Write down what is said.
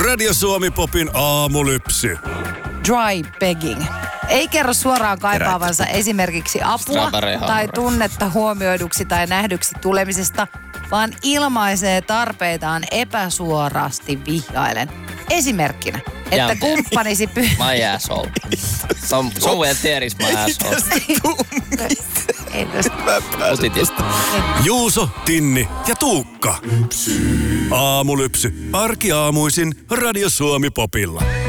Radio Suomi Popin aamulypsy. Dry begging. Ei kerro suoraan kaipaavansa esimerkiksi apua tai tunnetta huomioiduksi tai nähdyksi tulemisesta, vaan ilmaisee tarpeitaan epäsuorasti vihjaillen. Esimerkkinä, että kumppanisi My asshole. Somewhere there is my asshole. Ei tästä. Juuso, Tinni ja Tuukka. Aamulypsy. Arkiaamuisin Radio Suomi Popilla.